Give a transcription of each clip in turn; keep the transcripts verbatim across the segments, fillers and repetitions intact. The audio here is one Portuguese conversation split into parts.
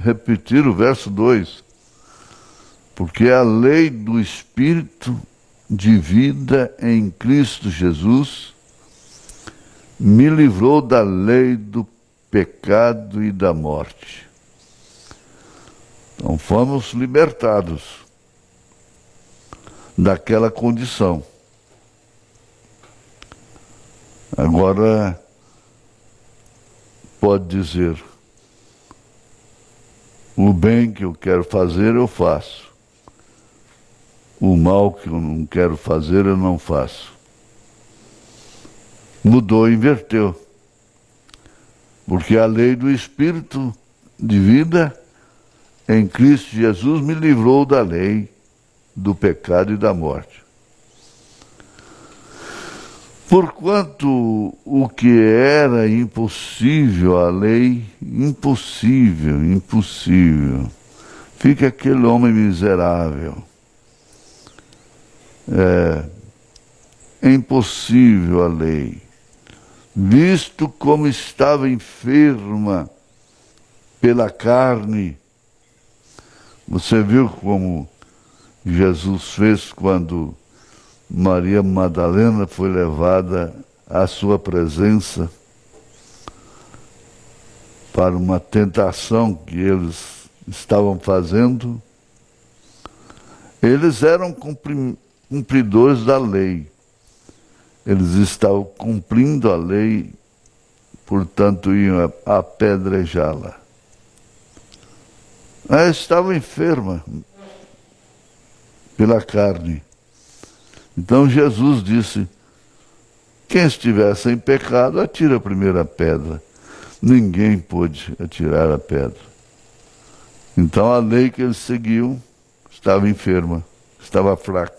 repetir o verso dois. Porque a lei do Espírito de vida em Cristo Jesus me livrou da lei do pecado e da morte. Então fomos libertados daquela condição. Agora pode dizer: o bem que eu quero fazer eu faço, o mal que eu não quero fazer eu não faço. Mudou, inverteu. Porque a lei do Espírito de vida em Cristo Jesus me livrou da lei do pecado e da morte. Porquanto o que era impossível à lei, impossível, impossível, fica aquele homem miserável. É, é impossível a lei, visto como estava enferma pela carne. Você viu como Jesus fez quando Maria Madalena foi levada à sua presença para uma tentação que eles estavam fazendo? Eles eram cumpridores da lei. Eles estavam cumprindo a lei, portanto iam apedrejá-la. Ela estava enferma pela carne. Então Jesus disse: quem estiver sem pecado, atira a primeira pedra. Ninguém pôde atirar a pedra. Então a lei que eles seguiam estava enferma, estava fraca.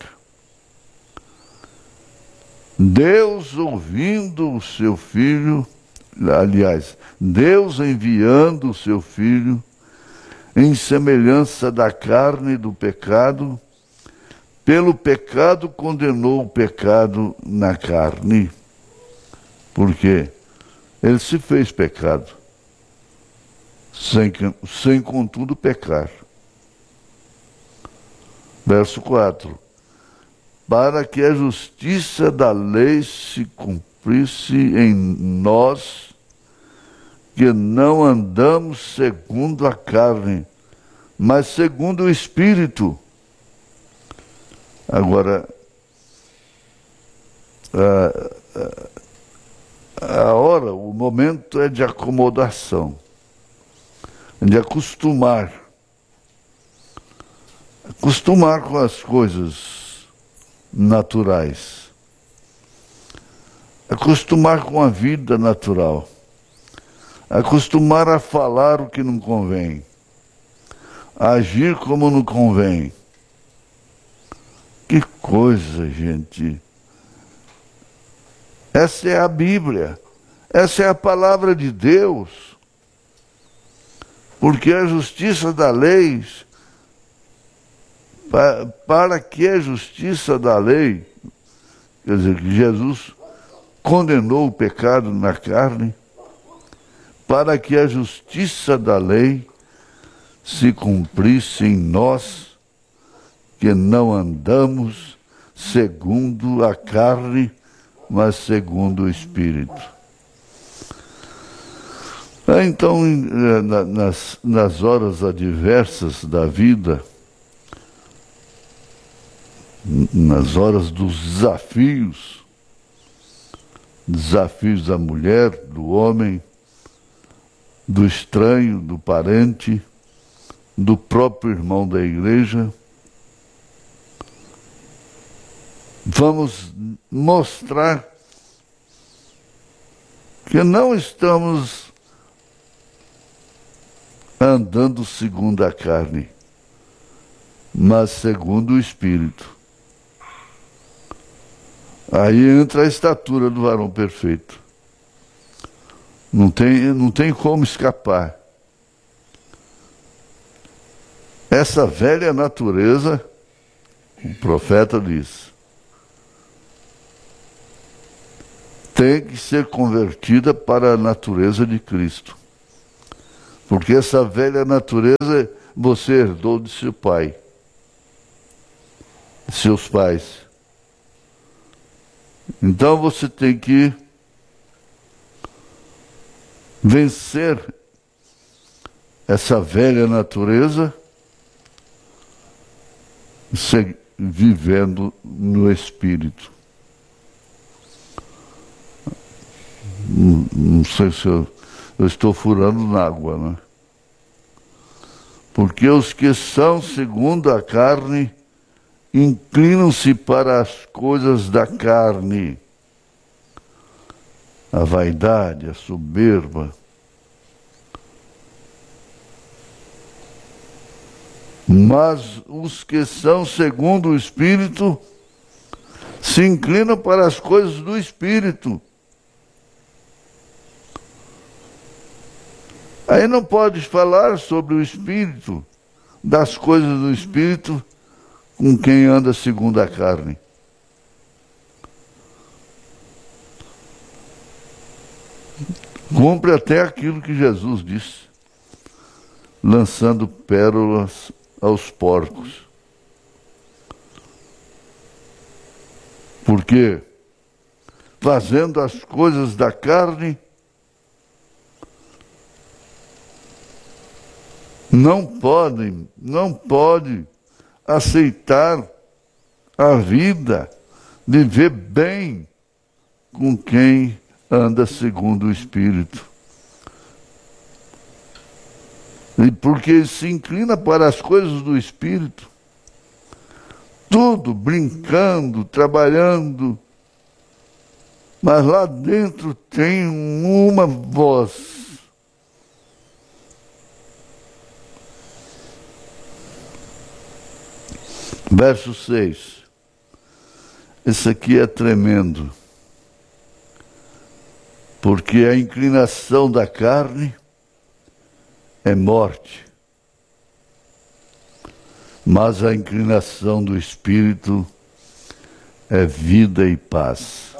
Deus, ouvindo o seu filho, aliás, Deus enviando o seu filho em semelhança da carne do pecado, pelo pecado condenou o pecado na carne. Por quê? Ele se fez pecado, sem, sem contudo pecar. Verso quatro. Para que a justiça da lei se cumprisse em nós, que não andamos segundo a carne, mas segundo o Espírito. Agora, a, a hora, o momento é de acomodação, de acostumar. Acostumar com as coisas naturais. Acostumar com a vida natural. Acostumar a falar o que não convém. A agir como não convém. Que coisa, gente. Essa é a Bíblia. Essa é a palavra de Deus. Porque a justiça da lei, para, para que a justiça da lei, quer dizer, que Jesus condenou o pecado na carne, para que a justiça da lei se cumprisse em nós, que não andamos segundo a carne, mas segundo o Espírito. Então, nas, nas horas adversas da vida, nas horas dos desafios, desafios da mulher, do homem, do estranho, do parente, do próprio irmão da igreja, vamos mostrar que não estamos andando segundo a carne, mas segundo o Espírito. Aí entra a estatura do varão perfeito. Não tem, não tem como escapar. Essa velha natureza, o profeta diz, tem que ser convertida para a natureza de Cristo. Porque essa velha natureza você herdou de seu pai, de seus pais. Então você tem que vencer essa velha natureza, vivendo no Espírito. Não, não sei se eu, eu estou furando na água, né? Porque os que são segundo a carne inclinam-se para as coisas da carne, a vaidade, a soberba. Mas os que são segundo o Espírito se inclinam para as coisas do Espírito. Aí não pode falar sobre o Espírito, das coisas do Espírito, com quem anda segundo a carne. Cumpre até aquilo que Jesus disse, lançando pérolas aos porcos. Porque fazendo as coisas da carne, não podem, não pode aceitar a vida, viver bem com quem anda segundo o Espírito. E porque se inclina para as coisas do Espírito, tudo brincando, trabalhando, mas lá dentro tem uma voz. Verso seis. Esse aqui é tremendo. Porque a inclinação da carne é morte, mas a inclinação do Espírito é vida e paz.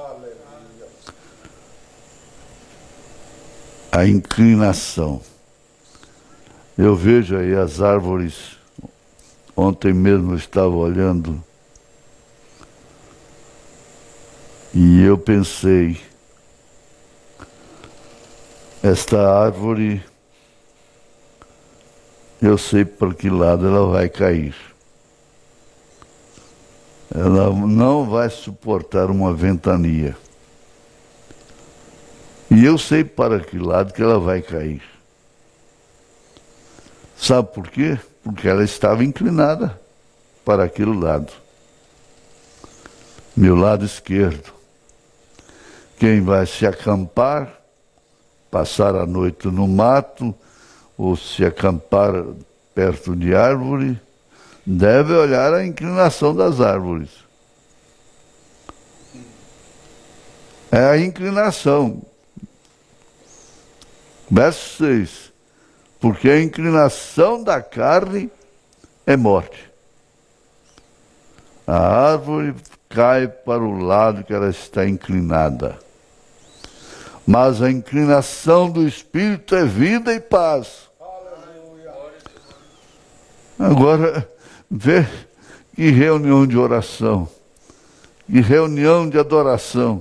A inclinação. Eu vejo aí as árvores. Ontem mesmo eu estava olhando e eu pensei, esta árvore, eu sei para que lado ela vai cair. Ela não vai suportar uma ventania. E eu sei para que lado que ela vai cair. Sabe por quê? Porque ela estava inclinada para aquele lado. Meu lado esquerdo. Quem vai se acampar, passar a noite no mato, ou se acampar perto de árvore, deve olhar a inclinação das árvores. É a inclinação. Verso seis. Porque a inclinação da carne é morte. A árvore cai para o lado que ela está inclinada. Mas a inclinação do Espírito é vida e paz. Agora, vê que reunião de oração, que reunião de adoração.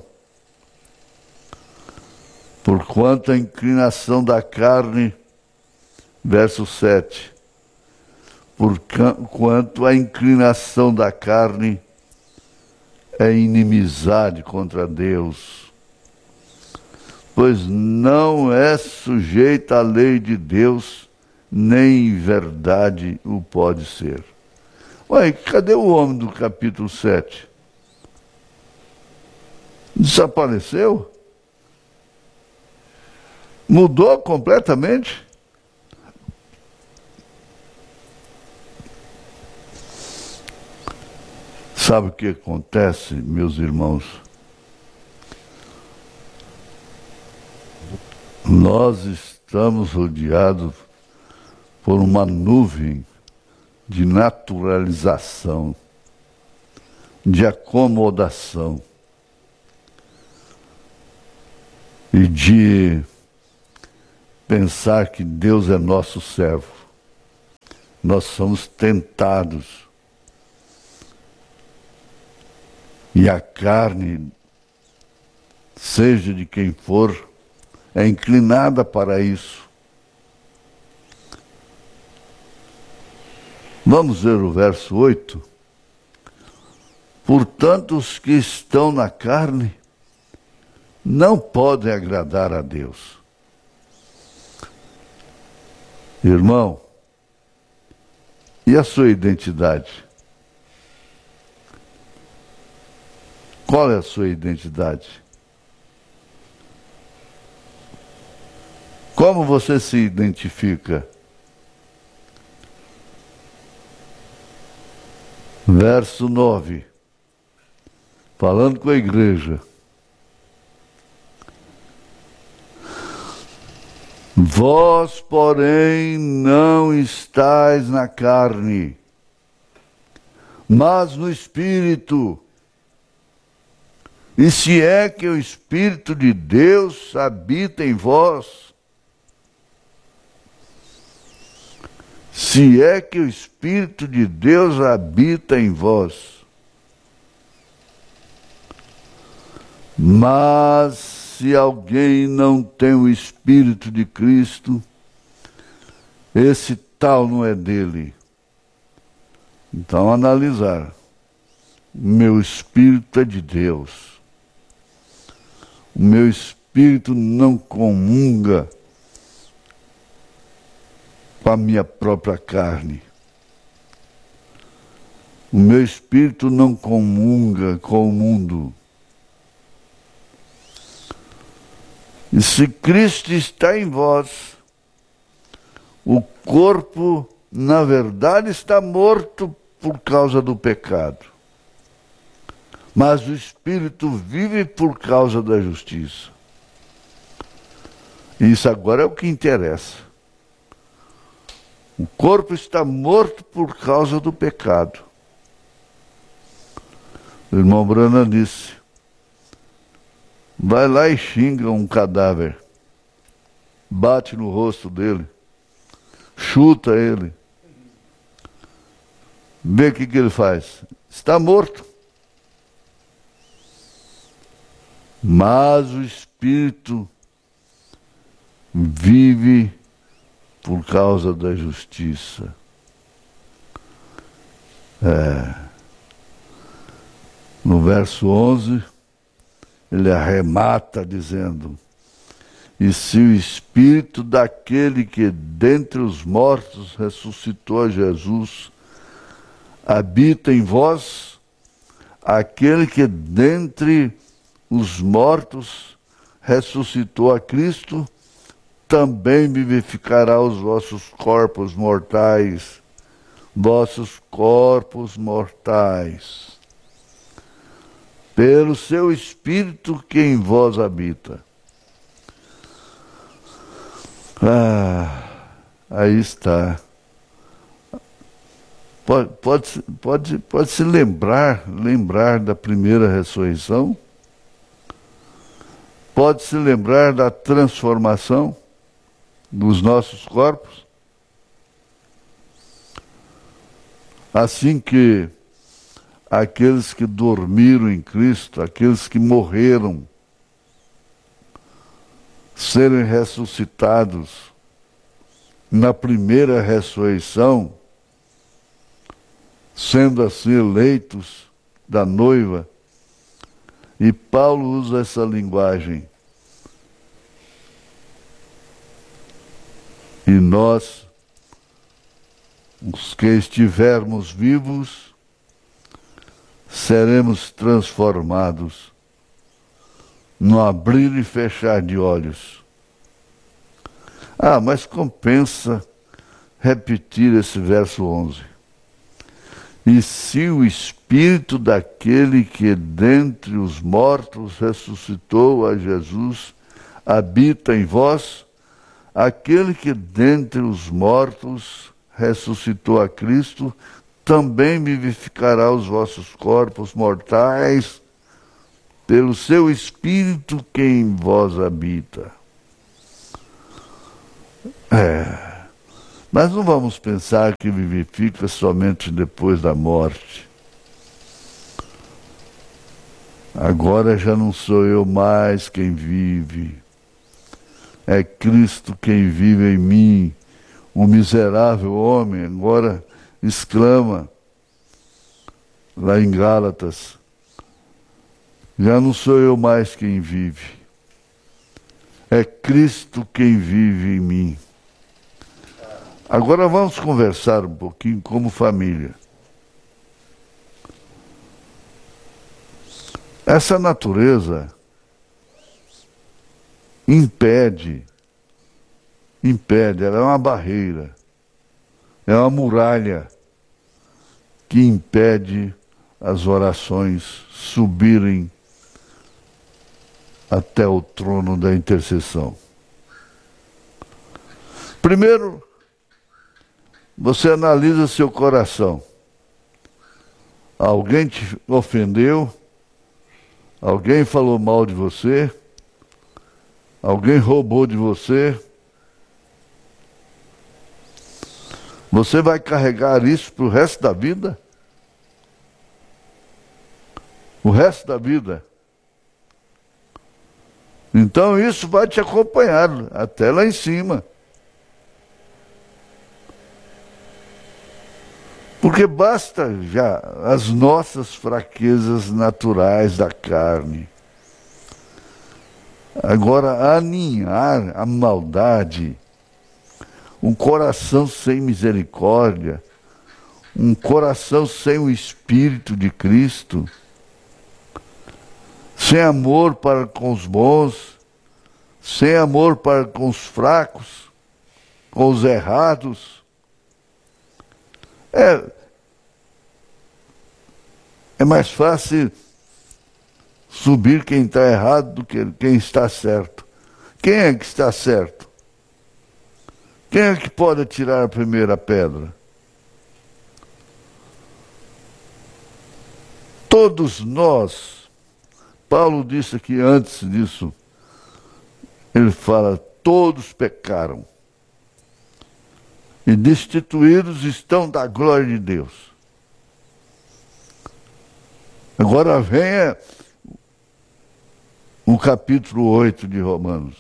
Porquanto a inclinação da carne, verso sete, porquanto a inclinação da carne é inimizade contra Deus, pois não é sujeita à lei de Deus, nem em verdade o pode ser. Ué, cadê o homem do capítulo sete? Desapareceu? Mudou completamente? Sabe o que acontece, meus irmãos? Nós estamos rodeados por uma nuvem de naturalização, de acomodação e de pensar que Deus é nosso servo. Nós somos tentados. E a carne, seja de quem for, é inclinada para isso. Vamos ver o verso oito. Portanto, os que estão na carne não podem agradar a Deus. Irmão, e a sua identidade? Qual é a sua identidade? Como você se identifica? Verso nove. Falando com a igreja. Vós, porém, não estáis na carne, mas no Espírito. E se é que o Espírito de Deus habita em vós, se é que o Espírito de Deus habita em vós, mas se alguém não tem o Espírito de Cristo, esse tal não é dele. Então, analisar. Meu espírito é de Deus. O meu espírito não comunga com a minha própria carne. O meu espírito não comunga com o mundo. E se Cristo está em vós, o corpo, na verdade, está morto por causa do pecado. Mas o Espírito vive por causa da justiça. E isso agora é o que interessa. O corpo está morto por causa do pecado. O irmão Branham disse, vai lá e xinga um cadáver, bate no rosto dele, chuta ele, vê o que, que ele faz. Está morto. Mas o Espírito vive por causa da justiça. É. No verso onze, ele arremata dizendo, e se o Espírito daquele que dentre os mortos ressuscitou a Jesus habita em vós, aquele que dentre os mortos ressuscitou a Cristo, também vivificará os vossos corpos mortais, vossos corpos mortais, pelo seu Espírito que em vós habita. Ah, aí está. Pode, pode, pode, pode se lembrar, lembrar da primeira ressurreição? Pode se lembrar da transformação dos nossos corpos? Assim que aqueles que dormiram em Cristo, aqueles que morreram, serem ressuscitados na primeira ressurreição, sendo assim eleitos da noiva. E Paulo usa essa linguagem. E nós, os que estivermos vivos, seremos transformados no abrir e fechar de olhos. Ah, mas compensa repetir esse verso onze. E se o Espírito daquele que dentre os mortos ressuscitou a Jesus habita em vós, aquele que dentre os mortos ressuscitou a Cristo, também vivificará os vossos corpos mortais pelo seu Espírito que em vós habita. É, mas não vamos pensar que vivifica somente depois da morte. Agora já não sou eu mais quem vive, é Cristo quem vive em mim. O miserável homem agora exclama lá em Gálatas: já não sou eu mais quem vive, é Cristo quem vive em mim. Agora vamos conversar um pouquinho como família. Essa natureza impede, impede, ela é uma barreira, é uma muralha que impede as orações subirem até o trono da intercessão. Primeiro, você analisa seu coração. Alguém te ofendeu? Alguém falou mal de você? Alguém roubou de você? Você vai carregar isso para o resto da vida? O resto da vida. Então isso vai te acompanhar até lá em cima. Porque basta já as nossas fraquezas naturais da carne. Agora, aninhar a maldade, um coração sem misericórdia, um coração sem o Espírito de Cristo, sem amor para com os bons, sem amor para com os fracos, com os errados. É, é mais fácil subir quem está errado do que quem está certo. Quem é que está certo? Quem é que pode tirar a primeira pedra? Todos nós, Paulo disse aqui antes disso, ele fala, todos pecaram e destituídos estão da glória de Deus. Agora venha o capítulo oito de Romanos.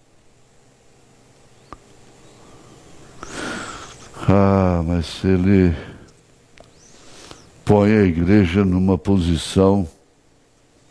Ah, mas ele põe a igreja numa posição